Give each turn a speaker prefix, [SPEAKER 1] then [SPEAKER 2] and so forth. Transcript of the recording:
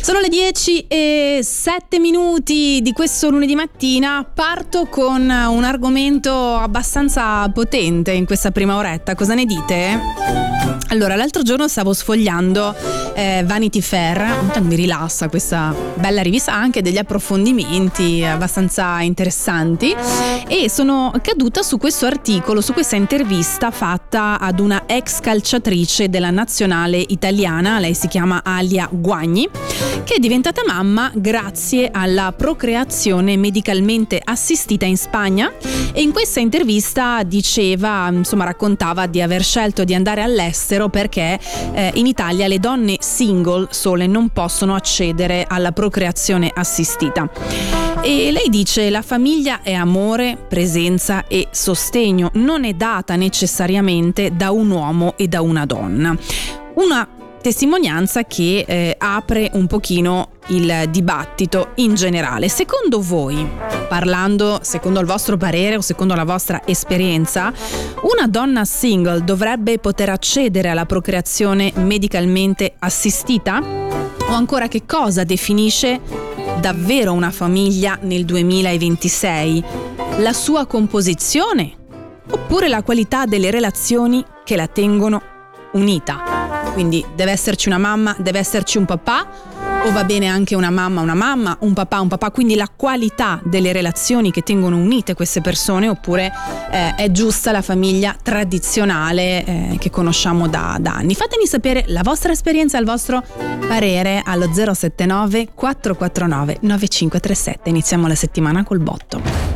[SPEAKER 1] Sono le 10:07 di questo lunedì mattina. Parto con un argomento abbastanza potente in questa prima oretta. Cosa ne dite? Allora, l'altro giorno stavo sfogliando Vanity Fair, mi rilassa questa bella rivista, ha anche degli approfondimenti abbastanza interessanti, e sono caduta su questo articolo, su questa intervista fatta ad una ex calciatrice della nazionale italiana. Lei si chiama Alia Guagni, che è diventata mamma grazie alla procreazione medicalmente assistita in Spagna, e in questa intervista raccontava di aver scelto di andare all'estero perché in Italia le donne single sole non possono accedere alla procreazione assistita. E lei dice: la famiglia è amore, presenza e sostegno, non è data necessariamente da un uomo e da una donna. Una testimonianza che apre un pochino il dibattito in generale. Secondo voi, parlando secondo il vostro parere o secondo la vostra esperienza, una donna single dovrebbe poter accedere alla procreazione medicalmente assistita? O ancora, che cosa definisce davvero una famiglia nel 2026? La sua composizione? Oppure la qualità delle relazioni che la tengono unita? Quindi deve esserci una mamma, deve esserci un papà, o va bene anche una mamma, un papà, quindi la qualità delle relazioni che tengono unite queste persone, oppure è giusta la famiglia tradizionale che conosciamo da anni? Fatemi sapere la vostra esperienza, il vostro parere allo 079 449 9537. Iniziamo la settimana col botto.